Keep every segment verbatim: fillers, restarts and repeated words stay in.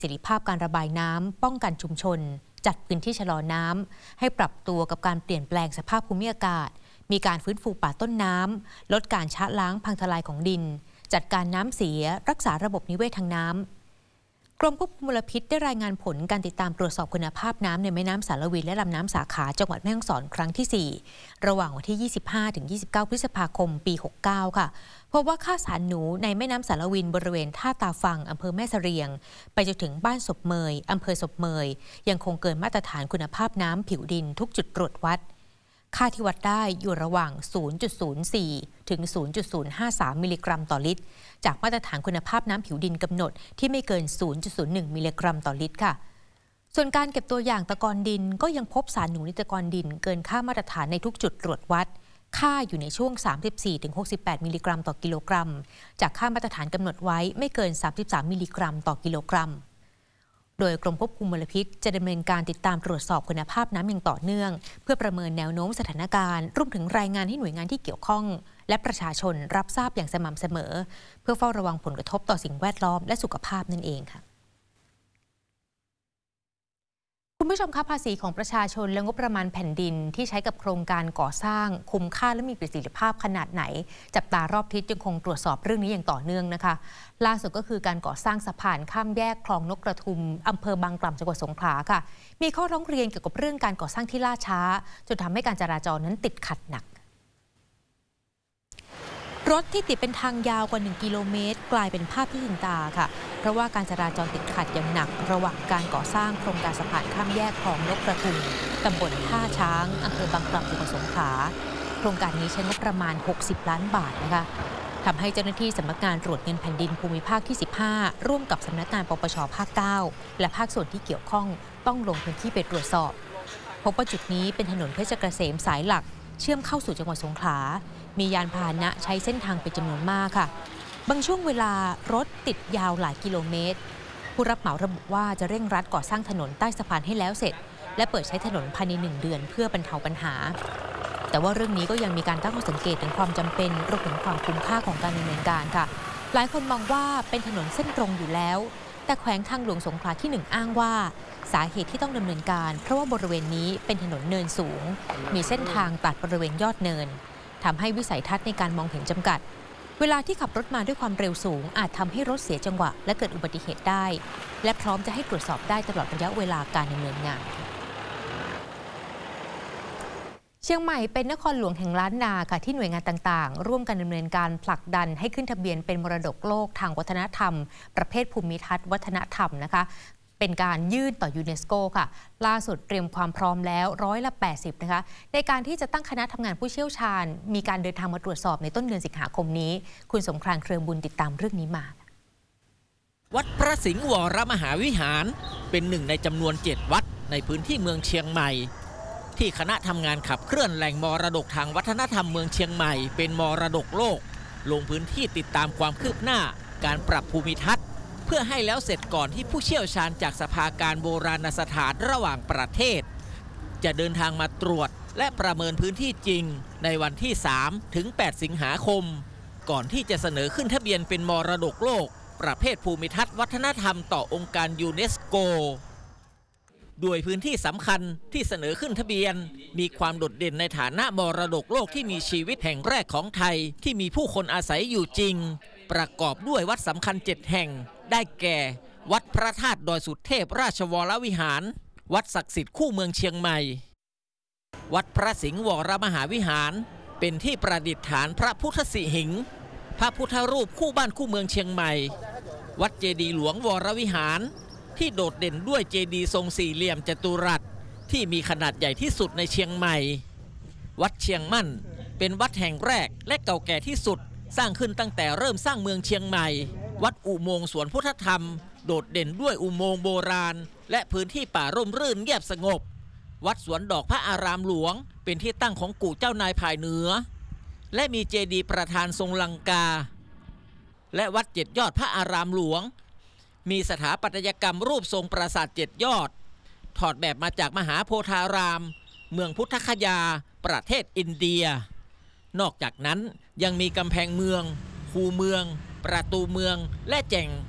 สิทธิภาพการระบายน้ำป้องกันชุมชนจัดพื้นที่ชะลอน้ำให้ปรับตัวกับการเปลี่ยนแปลงสภาพภูมิอากาศมีการฟื้นฟูป่าต้นน้ำลดการชะล้างพังทลายของดินจัดการน้ำเสียรักษาระบบนิเวศทางน้ำกรมควบคุมมลพิษได้รายงานผลการติดตามตรวจสอบคุณภาพน้ำในแม่น้ำสารวินและลำน้ำสาขาจังหวัดแม่ฮ่องสอนครั้งที่สี่ระหว่างวันที่ ยี่สิบห้าถึงยี่สิบเก้า พฤษภาคมปี หกสิบเก้า ค่ะพบว่าค่าสารหนูในแม่น้ำสารวินบริเวณท่าตาฟังอำเภอแม่เสรียงไปจนถึงบ้านศพเมยอำเภอศพเมยยังคงเกินมาตรฐานคุณภาพน้ำผิวดินทุกจุดตรวจวัดค่าที่วัดได้อยู่ระหว่าง ศูนย์จุดศูนย์สี่ ถึง ศูนย์จุดศูนย์ห้าสาม มิลลิกรัมต่อลิตรจากมาตรฐานคุณภาพน้ำผิวดินกำหนดที่ไม่เกิน ศูนย์จุดศูนย์หนึ่ง มิลลิกรัมต่อลิตรค่ะส่วนการเก็บตัวอย่างตะกอนดินก็ยังพบสารหนูในตะกอนดินเกินค่ามาตรฐานในทุกจุดตรวจวัดค่าอยู่ในช่วง สามสิบสี่ถึงหกสิบแปด มิลลิกรัมต่อกิโลกรัมจากค่ามาตรฐานกำหนดไว้ไม่เกิน สามสิบสาม มิลลิกรัมต่อกิโลกรัมโดยกรมควบคุมมลพิษจะดำเนินการติดตามตรวจสอบคุณภาพน้ำอย่างต่อเนื่องเพื่อประเมินแนวโน้มสถานการณ์รวมถึงรายงานให้หน่วยงานที่เกี่ยวข้องและประชาชนรับทราบอย่างสม่ำเสมอเพื่อเฝ้าระวังผลกระทบต่อสิ่งแวดล้อมและสุขภาพนั่นเองค่ะคุณผู้ชมคะภาษีของประชาชนและงบประมาณแผ่นดินที่ใช้กับโครงการก่อสร้างคุ้มค่าและมีประสิทธิภาพขนาดไหนจับตารอบทิศยังคงตรวจสอบเรื่องนี้อย่างต่อเนื่องนะคะล่าสุดก็คือการก่อสร้างสะพานข้ามแยกคลองนกกระทุมอำเภอบางกล่ำจังหวัดสงขลาค่ะมีข้อร้องเรียนเกี่ยวกับเรื่องการก่อสร้างที่ล่าช้าจนทำให้การจราจรนั้นติดขัดหนักรถที่ติดเป็นทางยาวกว่าหนึ่งกิโลเมตรกลายเป็นภาพที่ชินตาค่ะเพราะว่าการจราจรติดขัดอย่างหนักระหว่างการก่อสร้างโครงการสะพานข้ามแยกคลองนกกระทุมตำบลท่าช้างอำเภอบางกล่ำจังหวัดสงขลาโครงการนี้ใช้งบประมาณหกสิบล้านบาทนะคะทำให้เจ้าหน้าที่สำนักงานตรวจเงินแผ่นดินภูมิภาคที่สิบห้าร่วมกับสำนักงานปปชภาคเก้าและภาคส่วนที่เกี่ยวข้องต้องลงพื้นที่ไปตรวจสอบพบว่าจุดนี้เป็นถนนเพชรเกษมสายหลักเชื่อมเข้าสู่จังหวัดสงขลามียานพาหนะใช้เส้นทางเป็นจำนวนมากค่ะบางช่วงเวลารถติดยาวหลายกิโลเมตรผู้รับเหมาระบุว่าจะเร่งรัดก่อสร้างถนนใต้สะพานให้แล้วเสร็จและเปิดใช้ถนนภายในหนึ่งเดือนเพื่อบรรเทาปัญหาแต่ว่าเรื่องนี้ก็ยังมีการตั้งข้อสังเกตถึงความจำเป็นรวมถึงความคุ้มค่าของการดำเนินการค่ะหลายคนมองว่าเป็นถนนเส้นตรงอยู่แล้วแต่แขวงทางหลวงสงขลาที่หนึ่งอ้างว่าสาเหตุที่ต้องดำเนินการเพราะว่าบริเวณนี้เป็นถนนเนินสูงมีเส้นทางตัดบริเวณยอดเนินทำให้วิสัยทัศน์ในการมองเห็นจำกัดเวลาที่ขับรถมาด้วยความเร็วสูงอาจทำให้รถเสียจังหวะและเกิดอุบัติเหตุได้และพร้อมจะให้ตรวจสอบได้ตลอดระยะเวลาการดำเนินงานเชียงใหม่เป็นนครหลวงแห่งล้านนาค่ะที่หน่วยงานต่างๆร่วมกันดำเนินการผลักดันให้ขึ้นทะเบียนเป็นมรดกโลกทางวัฒนธรรมประเภทภูมิทัศน์วัฒนธรรมนะคะเป็นการยื่นต่อยูเนสโกค่ะล่าสุดเตรียมความพร้อมแล้วร้อยละแปดสิบนะคะในการที่จะตั้งคณะทำงานผู้เชี่ยวชาญมีการเดินทางมาตรวจสอบในต้นเดือนสิงหาคมนี้คุณสงครานเครือบุญติดตามเรื่องนี้มาวัดพระสิงห์วรมหาวิหารเป็นหนึ่งในจำนวนเจ็ดวัดในพื้นที่เมืองเชียงใหม่ที่คณะทำงานขับเคลื่อนแหล่งมรดกทางวัฒนธรรมเมืองเชียงใหม่เป็นมรดกโลกลงพื้นที่ติดตามความคืบหน้าการปรับภูมิทัศน์เพื่อให้แล้วเสร็จก่อนที่ผู้เชี่ยวชาญจากสภาการโบราณสถานระหว่างประเทศจะเดินทางมาตรวจและประเมินพื้นที่จริงในวันที่สามถึงแปดสิงหาคมก่อนที่จะเสนอขึ้นทะเบียนเป็นมรดกโลกประเภทภูมิทัศน์วัฒนธรรมต่อองค์การยูเนสโกด้วยพื้นที่สำคัญที่เสนอขึ้นทะเบียนมีความโดดเด่นในฐานะมรดกโลกที่มีชีวิตแห่งแรกของไทยที่มีผู้คนอาศัยอยู่จริงประกอบด้วยวัดสำคัญเจ็ดแห่งได้แก่วัดพระธาตุดอยสุเทพราชวรวิหารวัดศักดิ์สิทธิ์คู่เมืองเชียงใหม่วัดพระสิงห์วรมหาวิหารเป็นที่ประดิษฐานพระพุทธสิหิงค์พระพุทธรูปคู่บ้านคู่เมืองเชียงใหม่วัดเจดีย์หลวงวรวิหารที่โดดเด่นด้วยเจดีย์ทรงสี่เหลี่ยมจัตุรัสที่มีขนาดใหญ่ที่สุดในเชียงใหม่วัดเชียงมั่นเป็นวัดแห่งแรกและเก่าแก่ที่สุดสร้างขึ้นตั้งแต่เริ่มสร้างเมืองเชียงใหม่วัดอุโมงค์สวนพุทธธรรมโดดเด่นด้วยอุโมงค์โบราณและพื้นที่ป่าร่มรื่นเงียบสงบวัดสวนดอกพระอารามหลวงเป็นที่ตั้งของกู่เจ้านายภายเหนือและมีเจดีย์ประธานทรงลังกาและวัดเจ็ดยอดพระอารามหลวงมีสถาปัตยกรรมรูปทรงปราสาทเจ็ดยอดถอดแบบมาจากมหาโพธารามเมืองพุทธคยาประเทศอินเดียนอกจากนั้นยังมีกำแพงเมืองคูเมืองประตูเมืองและแจ่ง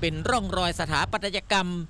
เป็นร่องรอยสถาปัตยกรรม